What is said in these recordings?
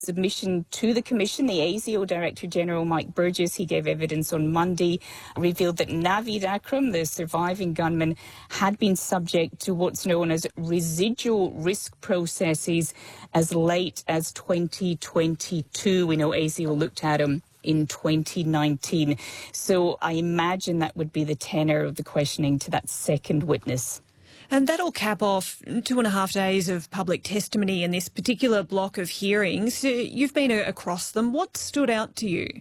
submission to the Commission. The ASIO Director General, Mike Burgess, he gave evidence on Monday, revealed that Naveed Akram, the surviving gunman, had been subject to what's known as residual risk processes as late as 2022. We know ASIO looked at him in 2019. So I imagine that would be the tenor of the questioning to that second witness. And that'll cap off 2.5 days of public testimony in this particular block of hearings. You've been across them. What stood out to you?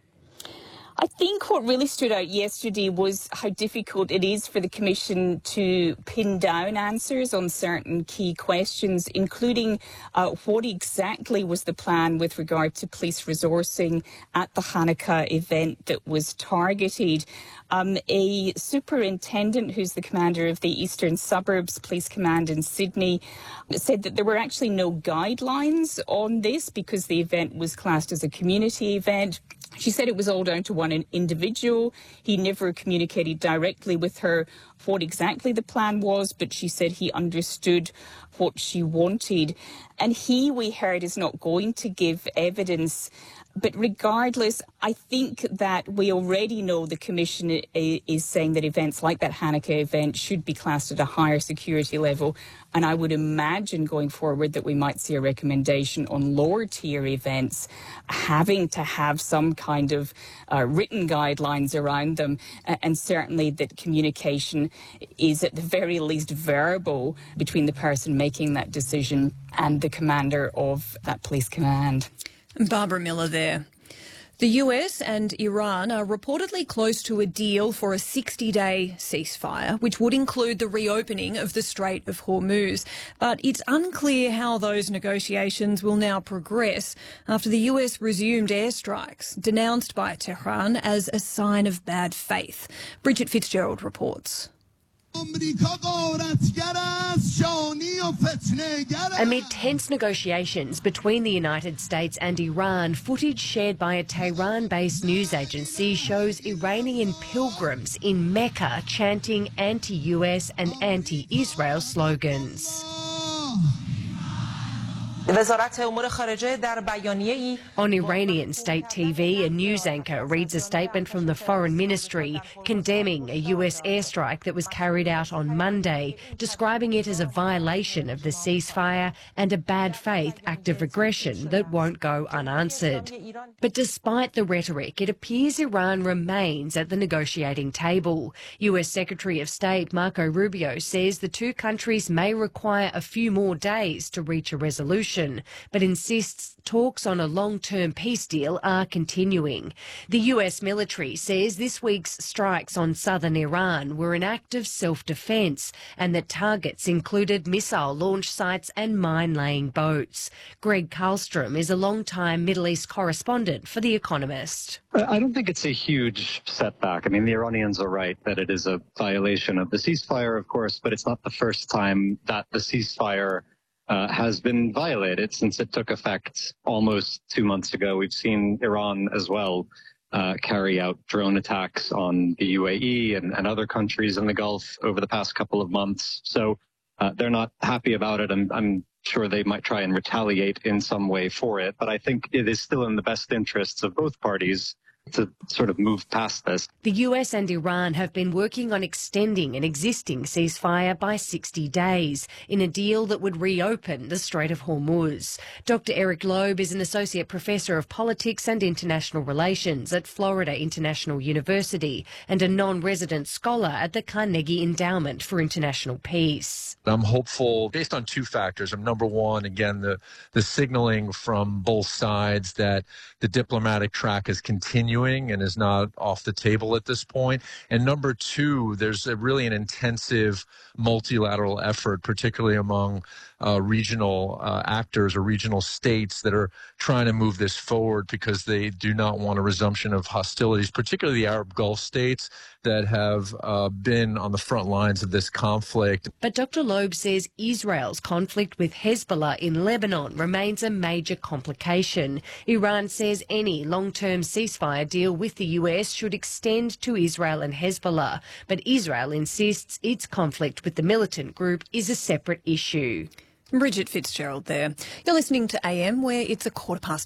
I think what really stood out yesterday was how difficult it is for the Commission to pin down answers on certain key questions, including what exactly was the plan with regard to police resourcing at the Hanukkah event that was targeted. A superintendent who's the commander of the Eastern Suburbs Police Command in Sydney said that there were actually no guidelines on this because the event was classed as a community event. She said it was all down to one individual. He never communicated directly with her what exactly the plan was, but she said he understood what she wanted. And he, we heard, is not going to give evidence. But regardless, I think that we already know the Commission is saying that events like that Hanukkah event should be classed at a higher security level. And I would imagine going forward that we might see a recommendation on lower tier events having to have some kind of written guidelines around them. And certainly that communication is at the very least verbal between the person making that decision and the commander of that police command. Barbara Miller there. The US and Iran are reportedly close to a deal for a 60-day ceasefire, which would include the reopening of the Strait of Hormuz. But it's unclear how those negotiations will now progress after the US resumed airstrikes, denounced by Tehran as a sign of bad faith. Bridget Fitzgerald reports. Amid tense negotiations between the United States and Iran, footage shared by a Tehran-based news agency shows Iranian pilgrims in Mecca chanting anti-US and anti-Israel slogans. On Iranian state TV, a news anchor reads a statement from the Foreign Ministry condemning a US airstrike that was carried out on Monday, describing it as a violation of the ceasefire and a bad faith act of aggression that won't go unanswered. But despite the rhetoric, it appears Iran remains at the negotiating table. US Secretary of State Marco Rubio says the two countries may require a few more days to reach a resolution, but insists talks on a long-term peace deal are continuing. The US military says this week's strikes on southern Iran were an act of self-defence and that targets included missile launch sites and mine-laying boats. Greg Karlstrom is a long-time Middle East correspondent for The Economist. I don't think it's a huge setback. I mean, the Iranians are right that it is a violation of the ceasefire, of course, but it's not the first time that the ceasefire has been violated since it took effect almost 2 months ago. We've seen Iran as well carry out drone attacks on the UAE and other countries in the Gulf over the past couple of months. So they're not happy about it. I'm sure they might try and retaliate in some way for it. But I think it is still in the best interests of both parties to sort of move past this. The US and Iran have been working on extending an existing ceasefire by 60 days in a deal that would reopen the Strait of Hormuz. Dr. Eric Loeb is an associate professor of politics and international relations at Florida International University and a non-resident scholar at the Carnegie Endowment for International Peace. I'm hopeful based on two factors. Number one, again, the signaling from both sides that the diplomatic track is continuing and is not off the table at this point. And number two, there's really an intensive multilateral effort, particularly among regional actors or regional states that are trying to move this forward because they do not want a resumption of hostilities, particularly the Arab Gulf states that have been on the front lines of this conflict. But Dr. Loeb says Israel's conflict with Hezbollah in Lebanon remains a major complication. Iran says any long-term ceasefire deal with the US should extend to Israel and Hezbollah, but Israel insists its conflict with the militant group is a separate issue. Bridget Fitzgerald there. You're listening to AM, where it's 8:15.